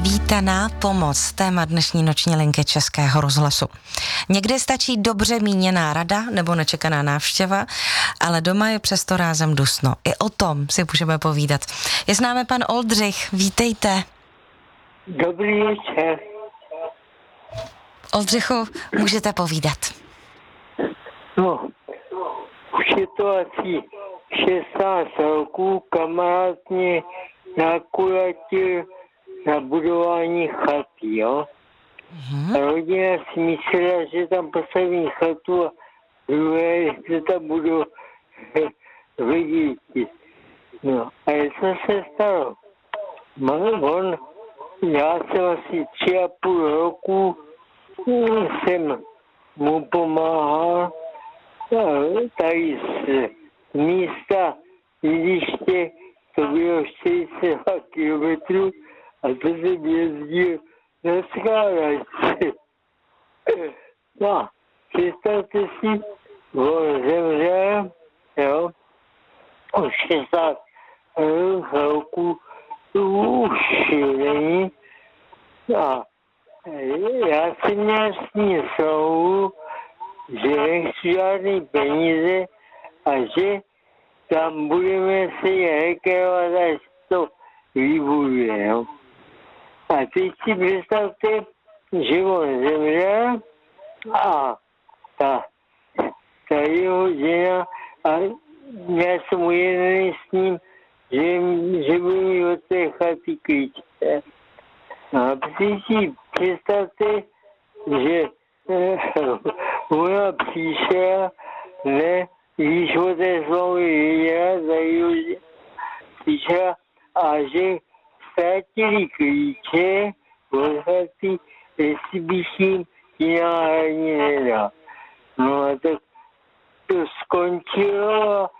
Vítaná pomoc, téma dnešní noční linky Českého rozhlasu. Někdy stačí dobře míněná rada nebo nečekaná návštěva, ale doma je přesto rázem dusno. I o tom si můžeme povídat. Je s námi pan Oldřich, vítejte. Dobrý večer. Oldřichu, můžete povídat. No, už je to asi 16 roků, kamarád mě nakulatil na budování chaty, jo. Rodina si myslela, že tam postaví chatu a druhé, že tam budou děti. No, a co se stalo? Já jsem asi 3,5 roku jsem mu pomáhal tady z místa bydliště, to bylo 42 kilometrů a to jsem jezdil na skládačce. No, představte si, on zemřel, jo, o 60 roku už není. A já jsem měl s ním smlouvu, že nechci žádný peníze a že tam budeme se rekreovat, až to vybuduje. No. A teď si představte, že on zemřel a ta jeho žena, a já jsem ujedený s ním, že budu mít od té chaty klíče. No a si představte, že ona přišla, ne, když o té smlouvy věděla, přišla a že ztratili klíče od chaty, jestli bych jim jiná ani nedal. No a tak to skončilo a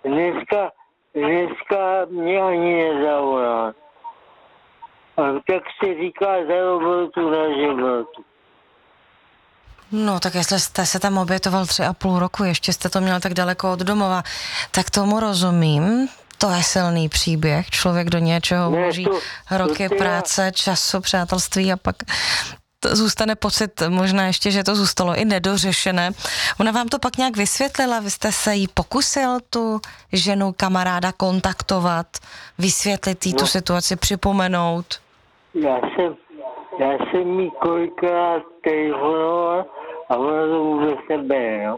dneska mě ani nezavolal. A tak se říká za robotu na žebrotu. No, tak jestli jste se tam obětoval 3,5 roku, ještě jste to měl tak daleko od domova, tak tomu rozumím. To je silný příběh. Člověk do něčeho vloží roky práce, času, přátelství a pak zůstane pocit možná ještě, že to zůstalo i nedořešené. Ona vám to pak nějak vysvětlila? Vy jste se jí pokusil tu ženu, kamaráda kontaktovat, vysvětlit jí tu situaci, připomenout? Já jsem jí kolikrát telefonoval a ona to vůbec nebere, jo.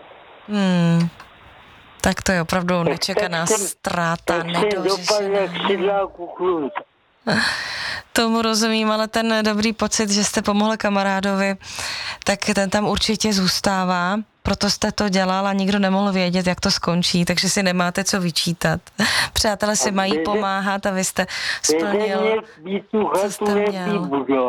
Tak to je opravdu nečekaná ztráta, nedořešená. Tomu rozumím, ale ten dobrý pocit, že jste pomohli kamarádovi, tak ten tam určitě zůstává, proto jste to dělal a nikdo nemohl vědět, jak to skončí, takže si nemáte co vyčítat. Přátelé si mají pomáhat a vy jste splnil, co jste měl.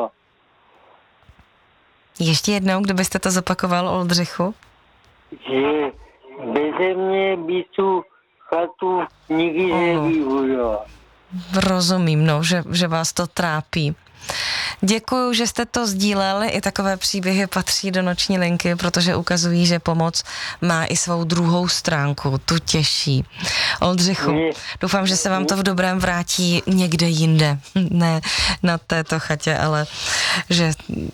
Ještě jednou, kdybyste to zopakoval, Oldřichu? Že beze mě by tu chatu nikdy nevybudoval. Rozumím, no, že vás to trápí. Děkuju, že jste to sdíleli, i takové příběhy patří do noční linky, protože ukazují, že pomoc má i svou druhou stránku, tu těžší. Oldřichu, doufám, že se vám to v dobrém vrátí někde jinde, ne na této chatě, ale že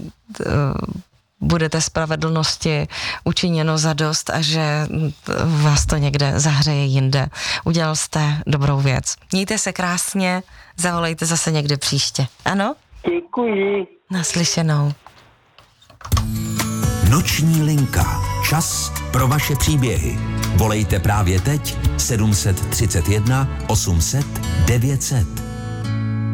budete spravedlnosti učiněno zadost a že vás to někde zahřeje jinde. Udělal jste dobrou věc. Mějte se krásně, zavolejte zase někdy příště. Ano? Děkuji. Naslyšenou. Noční linka. Čas pro vaše příběhy. Volejte právě teď 731 800 900.